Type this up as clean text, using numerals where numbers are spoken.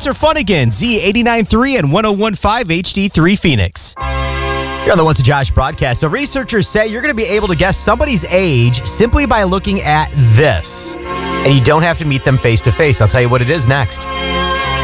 Lights are fun again. Z89.3 and 101.5 HD3 Phoenix. You're on the What's a Josh broadcast. So researchers say you're going to be able to guess somebody's age simply by looking at this. And you don't have to meet them face to face. I'll tell you what it is next.